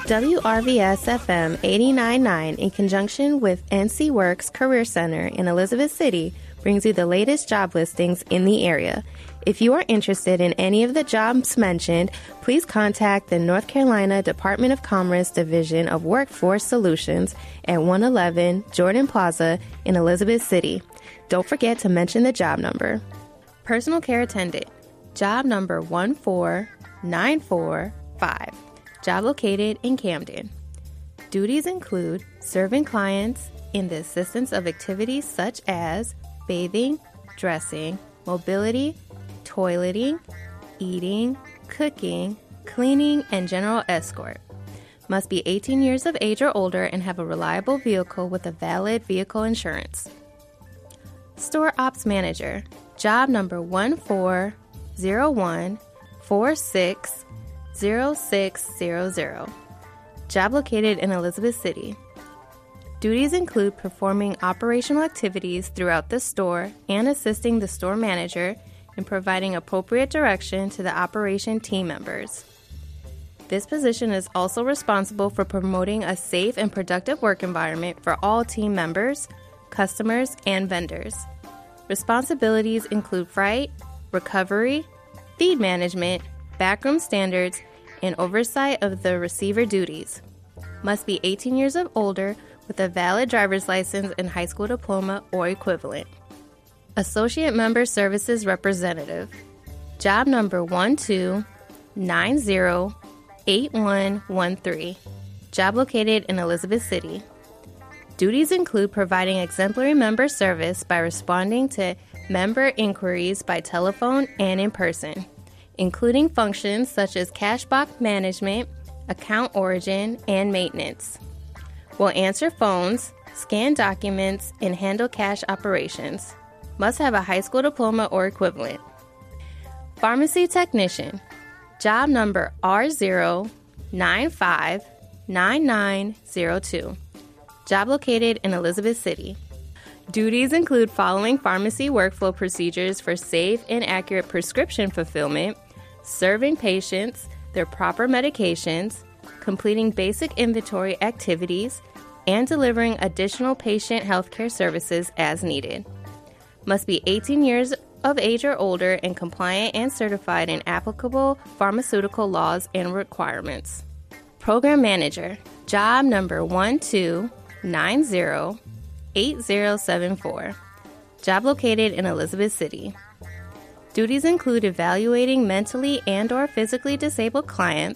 WRVS-FM 89.9 in conjunction with NC Works Career Center in Elizabeth City brings you the latest job listings in the area. If you are interested in any of the jobs mentioned, please contact the North Carolina Department of Commerce Division of Workforce Solutions at 111 Jordan Plaza in Elizabeth City. Don't forget to mention the job number. Personal Care Attendant, job number 14945. Job located in Camden. Duties include serving clients in the assistance of activities such as bathing, dressing, mobility, toileting, eating, cooking, cleaning, and general escort. Must be 18 years of age or older and have a reliable vehicle with a valid vehicle insurance. Store Ops Manager, job number 1401460600. Job located in Elizabeth City. Duties include performing operational activities throughout the store and assisting the store manager in providing appropriate direction to the operation team members. This position is also responsible for promoting a safe and productive work environment for all team members, customers, and vendors. Responsibilities include freight, recovery, feed management, backroom standards, and oversight of the receiver duties. Must be 18 years of older with a valid driver's license and high school diploma or equivalent. Associate Member Services Representative, job number 12908113. Job located in Elizabeth City. Duties include providing exemplary member service by responding to member inquiries by telephone and in person, including functions such as cash box management, account origin, and maintenance. Will answer phones, scan documents, and handle cash operations. Must have a high school diploma or equivalent. Pharmacy Technician, job number R0959902. Job located in Elizabeth City. Duties include following pharmacy workflow procedures for safe and accurate prescription fulfillment, serving patients their proper medications, completing basic inventory activities, and delivering additional patient healthcare services as needed. Must be 18 years of age or older and compliant and certified in applicable pharmaceutical laws and requirements. Program Manager, job number 12908074. Job located in Elizabeth City. Duties include evaluating mentally and/or physically disabled clients,